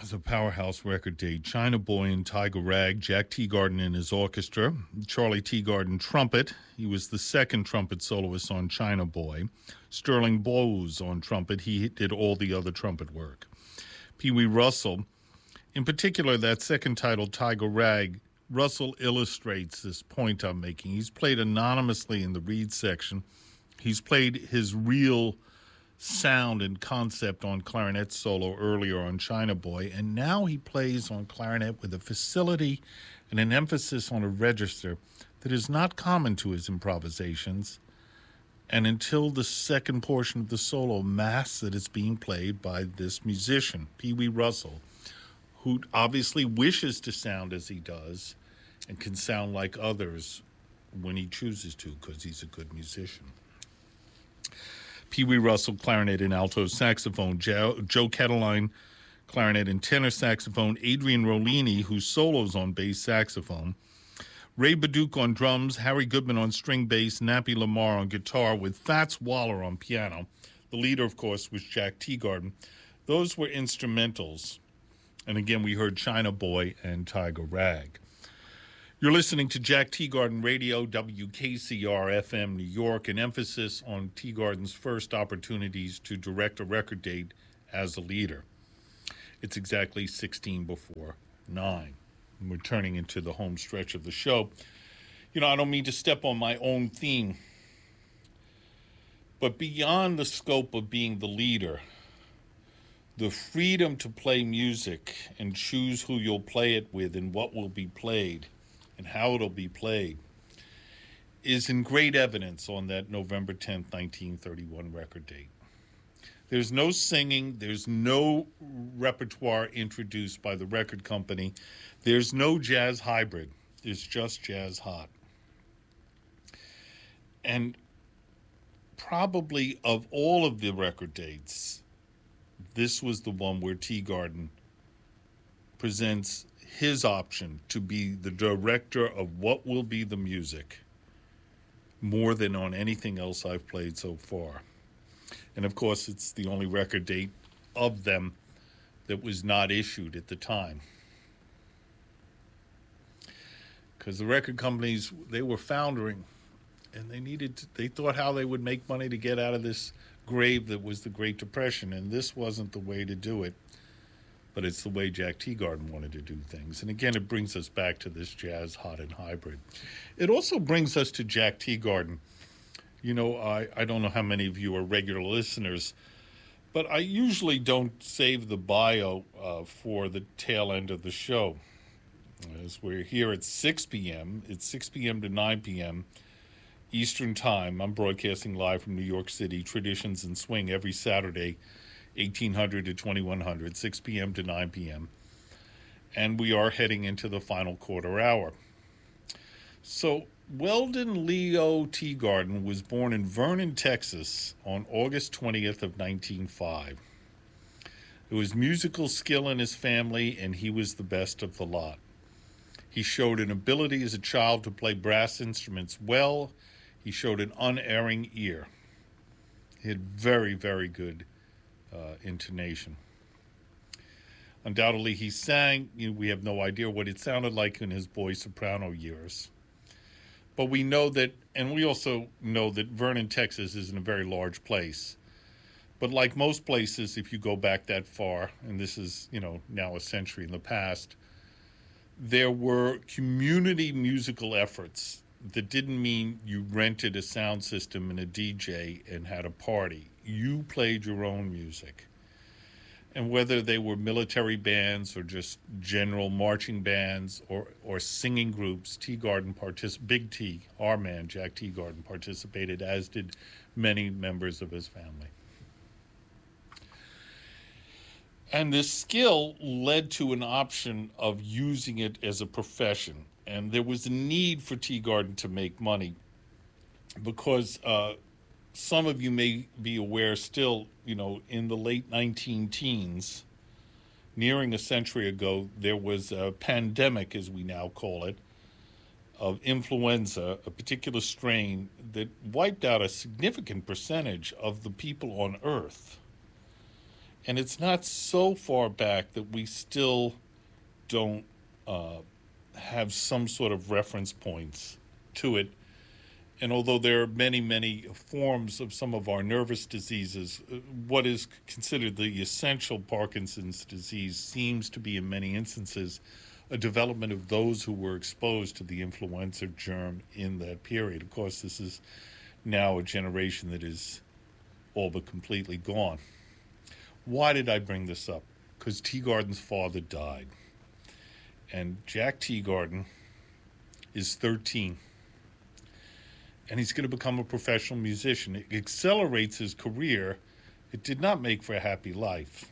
is a powerhouse record date. China Boy and Tiger Rag, Jack Teagarden and his orchestra, Charlie Teagarden trumpet. He was the second trumpet soloist on China Boy. Sterling Bowes on trumpet. He did all the other trumpet work. Pee Wee Russell, in particular, that second title, Tiger Rag, Russell illustrates this point I'm making. He's played anonymously in the reed section. He's played his real sound and concept on clarinet solo earlier on China Boy, and now he plays on clarinet with a facility and an emphasis on a register that is not common to his improvisations. And until the second portion of the solo, mass that is being played by this musician, Pee Wee Russell, who obviously wishes to sound as he does and can sound like others when he chooses to, because he's a good musician. Pee Wee Russell, clarinet and alto saxophone. Joe Ketteline, clarinet and tenor saxophone. Adrian Rollini, who solos on bass saxophone. Ray Baduke on drums. Harry Goodman on string bass. Nappy Lamar on guitar, with Fats Waller on piano. The leader, of course, was Jack Teagarden. Those were instrumentals. And again, we heard China Boy and Tiger Rag. You're listening to Jack Teagarden Radio, WKCR-FM New York, an emphasis on Teagarden's first opportunities to direct a record date as a leader. It's exactly 16 before 9. And we're turning into the home stretch of the show. You know, I don't mean to step on my own theme, but beyond the scope of being the leader, the freedom to play music and choose who you'll play it with and what will be played and how it'll be played is in great evidence on that November 10th, 1931 record date. There's no singing. There's no repertoire introduced by the record company. There's no jazz hybrid. It's just jazz hot. And probably of all of the record dates, this was the one where Teagarden presents his option to be the director of what will be the music more than on anything else I've played so far. And of course, it's the only record date of them that was not issued at the time. Because the record companies, they were foundering, and they thought how they would make money to get out of this grave that was the Great Depression, and this wasn't the way to do it. But it's the way Jack Teagarden wanted to do things. And again, it brings us back to this jazz hot and hybrid. It also brings us to Jack Teagarden. You know, I don't know how many of you are regular listeners, but I usually don't save the bio for the tail end of the show. As we're here at 6 p.m., it's 6 p.m. to 9 p.m. Eastern Time. I'm broadcasting live from New York City, Traditions and Swing, every Saturday, 1800 to 2100, 6 p.m. to 9 p.m. And we are heading into the final quarter hour. So Weldon Leo Teagarden was born in Vernon, Texas on August 20th of 1905. It was musical skill in his family, and he was the best of the lot. He showed an ability as a child to play brass instruments well. He showed an unerring ear. He had very, very good intonation. Undoubtedly, he sang. We have no idea what it sounded like in his boy soprano years. But we know that, and we also know that Vernon, Texas isn't a very large place. But like most places, if you go back that far, and this is, now a century in the past, there were community musical efforts that didn't mean you rented a sound system and a DJ and had a party. You played your own music. And whether they were military bands or just general marching bands or singing groups, Big T, our man, Jack Teagarden, participated, as did many members of his family. And this skill led to an option of using it as a profession. And there was a need for Teagarden to make money because some of you may be aware still, in the late 19-teens, nearing a century ago, there was a pandemic, as we now call it, of influenza, a particular strain that wiped out a significant percentage of the people on Earth. And it's not so far back that we still don't have some sort of reference points to it. And although there are many, many forms of some of our nervous diseases, what is considered the essential Parkinson's disease seems to be, in many instances, a development of those who were exposed to the influenza germ in that period. Of course, this is now a generation that is all but completely gone. Why did I bring this up? Because Teagarden's father died. And Jack Teagarden is 13. And he's going to become a professional musician. It accelerates his career. It did not make for a happy life.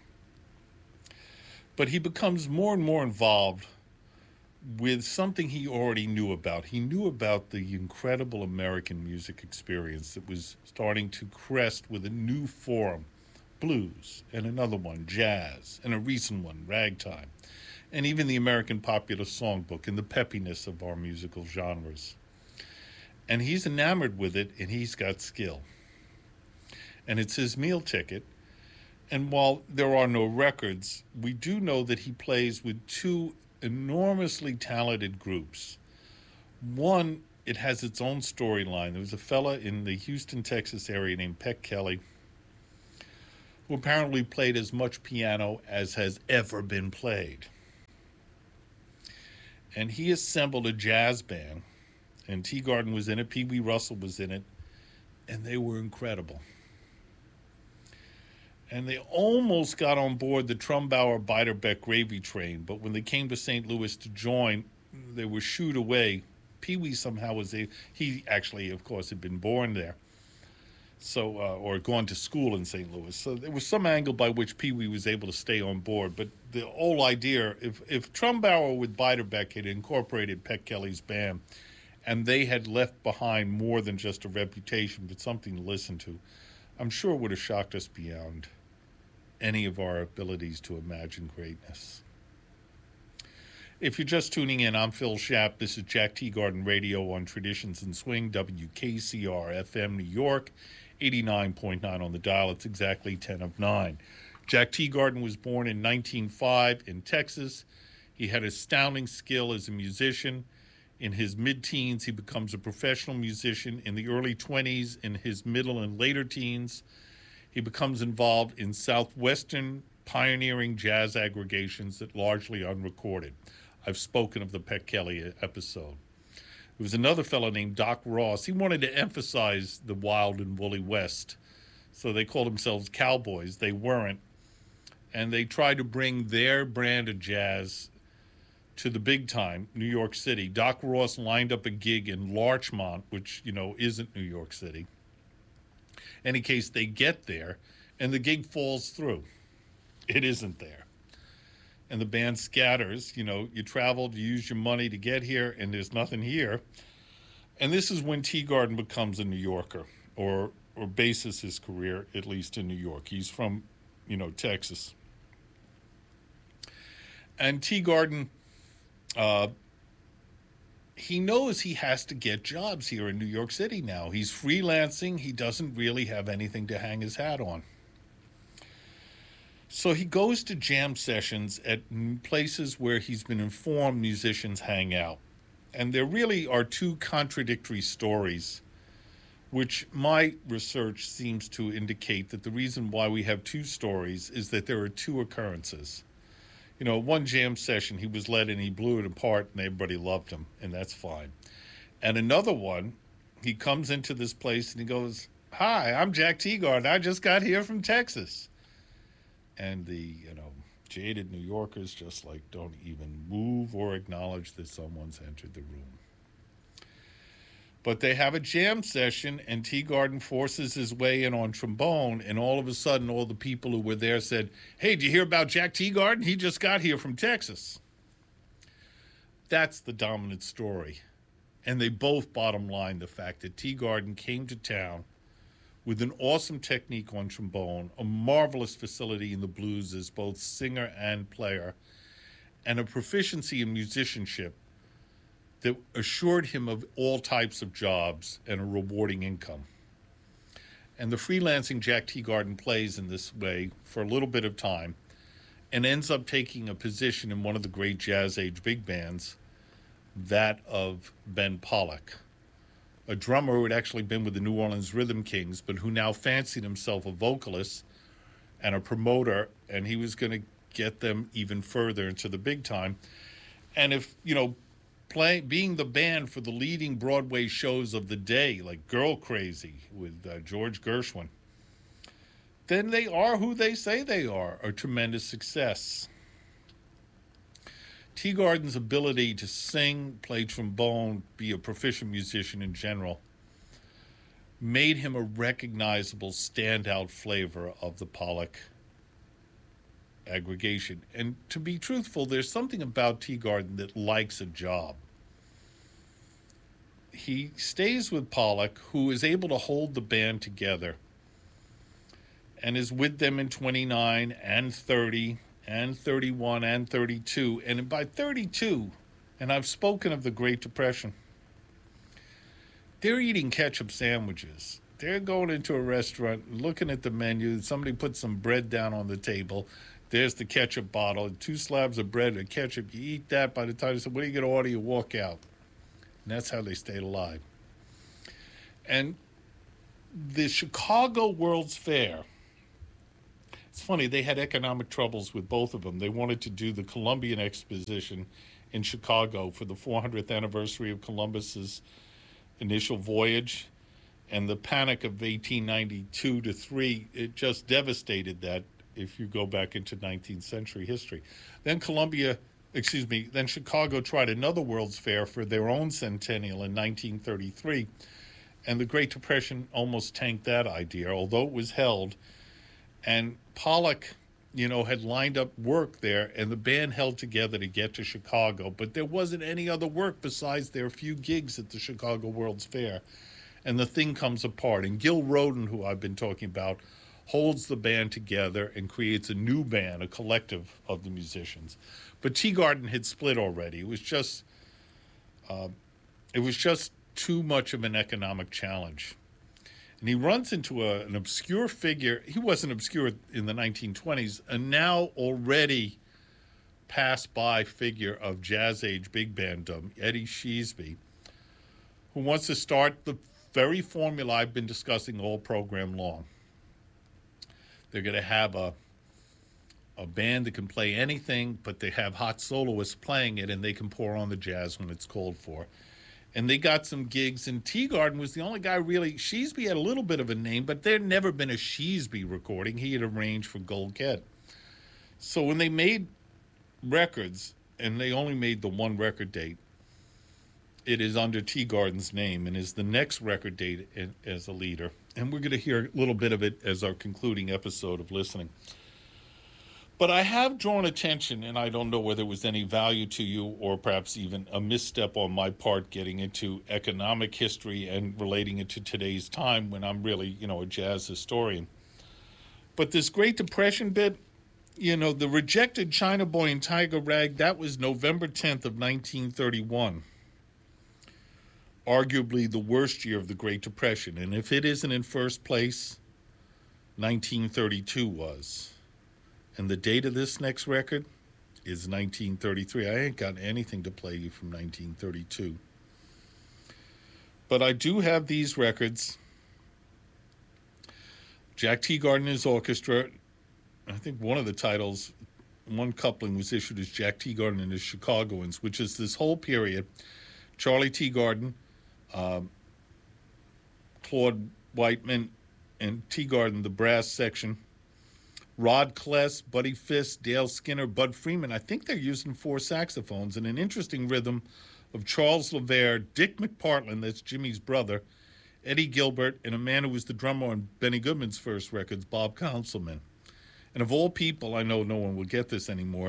But he becomes more and more involved with something he already knew about. He knew about the incredible American music experience that was starting to crest with a new form, blues, and another one, jazz, and a recent one, ragtime, and even the American popular songbook and the peppiness of our musical genres. And he's enamored with it, and he's got skill. And it's his meal ticket. And while there are no records, we do know that he plays with two enormously talented groups. One, it has its own storyline. There was a fella in the Houston, Texas area named Peck Kelly, who apparently played as much piano as has ever been played. And he assembled a jazz band, and Teagarden was in it, Pee Wee Russell was in it, and they were incredible. And they almost got on board the Trumbauer Beiderbecke gravy train, but when they came to St. Louis to join, they were shooed away. Pee Wee somehow he actually, of course, had been born there, so or gone to school in St. Louis. So there was some angle by which Pee Wee was able to stay on board. But the whole idea, if Trumbauer with Beiderbecke had incorporated Peck Kelly's band, and they had left behind more than just a reputation, but something to listen to, I'm sure it would have shocked us beyond any of our abilities to imagine greatness. If you're just tuning in, I'm Phil Schapp. This is Jack Teagarden Radio on Traditions and Swing, WKCR FM New York, 89.9 on the dial. It's exactly 10 of 9. Jack Teagarden was born in 1905 in Texas. He had astounding skill as a musician. In his mid-teens, he becomes a professional musician. In the early 20s, in his middle and later teens, he becomes involved in Southwestern pioneering jazz aggregations that largely unrecorded. I've spoken of the Peck Kelly episode. There was another fellow named Doc Ross. He wanted to emphasize the wild and woolly West, so they called themselves cowboys. They weren't. And they tried to bring their brand of jazz to the big time, New York City. Doc Ross lined up a gig in Larchmont, which, isn't New York City. In any case, they get there, and the gig falls through. It isn't there. And the band scatters. You traveled, you used your money to get here, and there's nothing here. And this is when Teagarden becomes a New Yorker, or bases his career, at least in New York. He's from, Texas. And Teagarden, he knows he has to get jobs here in New York City now. He's freelancing. He doesn't really have anything to hang his hat on. So he goes to jam sessions at places where he's been informed musicians hang out. And there really are two contradictory stories, which my research seems to indicate that the reason why we have two stories is that there are two occurrences. One jam session, he was led and he blew it apart and everybody loved him, and that's fine. And another one, he comes into this place and he goes, "Hi, I'm Jack Teagarden. I just got here from Texas." And the, jaded New Yorkers just don't even move or acknowledge that someone's entered the room. But they have a jam session, and Teagarden forces his way in on trombone, and all of a sudden, all the people who were there said, "Hey, did you hear about Jack Teagarden? He just got here from Texas." That's the dominant story. And they both bottom line the fact that Teagarden came to town with an awesome technique on trombone, a marvelous facility in the blues as both singer and player, and a proficiency in musicianship that assured him of all types of jobs and a rewarding income. And the freelancing Jack Teagarden plays in this way for a little bit of time and ends up taking a position in one of the great jazz age big bands, that of Ben Pollack, a drummer who had actually been with the New Orleans Rhythm Kings, but who now fancied himself a vocalist and a promoter, and he was going to get them even further into the big time. And if, being the band for the leading Broadway shows of the day, like Girl Crazy with George Gershwin, then they are who they say they are, a tremendous success. Teagarden's ability to sing, play trombone, be a proficient musician in general, made him a recognizable standout flavor of the Pollack aggregation. And to be truthful, there's something about Teagarden that likes a job. He stays with Pollack, who is able to hold the band together and is with them in 29 and 30 and 31 and 32. And by 32, and I've spoken of the Great Depression, they're eating ketchup sandwiches. They're going into a restaurant, looking at the menu. Somebody puts some bread down on the table. There's the ketchup bottle, 2 slabs of bread and ketchup. You eat that. By the time you say, what are you going to order? You walk out. And that's how they stayed alive. And the Chicago World's Fair, it's funny, they had economic troubles with both of them. They wanted to do the Columbian Exposition in Chicago for the 400th anniversary of Columbus's initial voyage. And the panic of 1892 to 3, it just devastated that if you go back into 19th century history. Then then Chicago tried another World's Fair for their own centennial in 1933. And the Great Depression almost tanked that idea, although it was held. And Pollack, had lined up work there, and the band held together to get to Chicago. But there wasn't any other work besides their few gigs at the Chicago World's Fair. And the thing comes apart. And Gil Rodin, who I've been talking about, holds the band together and creates a new band, a collective of the musicians. But Teagarden had split already. It was just too much of an economic challenge. And he runs into an obscure figure. He wasn't obscure in the 1920s, a now already passed by figure of jazz age big banddom, Eddie Sheasby, who wants to start the very formula I've been discussing all program long. They're going to have a band that can play anything, but they have hot soloists playing it, and they can pour on the jazz when it's called for. And they got some gigs, and Teagarden was the only guy really. Sheasby had a little bit of a name, but there had never been a Sheasby recording. He had arranged for Gold Kett. So when they made records, and they only made the one record date, it is under Teagarden's name and is the next record date as a leader. And we're going to hear a little bit of it as our concluding episode of listening. But I have drawn attention, and I don't know whether it was any value to you or perhaps even a misstep on my part getting into economic history and relating it to today's time when I'm really, a jazz historian. But this Great Depression bit, the rejected China Boy and Tiger Rag, that was November 10th of 1931. Arguably the worst year of the Great Depression. And if it isn't in first place, 1932 was. And the date of this next record is 1933. I ain't got anything to play you from 1932. But I do have these records. Jack Teagarden and his orchestra. I think one of the titles, one coupling was issued as Jack Teagarden and his Chicagoans, which is this whole period. Charlie Teagarden, Claude Whiteman, and Teagarden, the brass section. Rod Kless, Buddy Fist, Dale Skinner, Bud Freeman. I think they're using 4 saxophones and an interesting rhythm of Charles LeVere, Dick McPartland, that's Jimmy's brother, Eddie Gilbert, and a man who was the drummer on Benny Goodman's first records, Bob Councilman. And of all people, I know no one will get this anymore,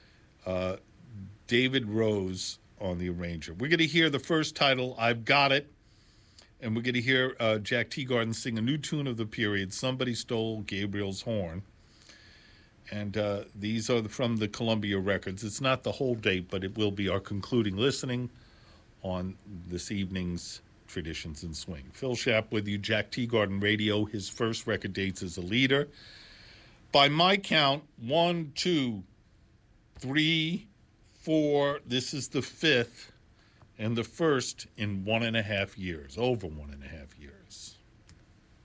David Rose on the arranger. We're going to hear the first title, I've Got It, and we're going to hear Jack Teagarden sing a new tune of the period, Somebody Stole Gabriel's Horn. And these are from the Columbia records. It's not the whole date, but it will be our concluding listening on this evening's traditions in swing. Phil Schapp with you, Jack Teagarden Radio. His first record dates as a leader. By my count, 1, 2, 3, 4. This is the fifth and the first in 1.5 years, over 1.5 years.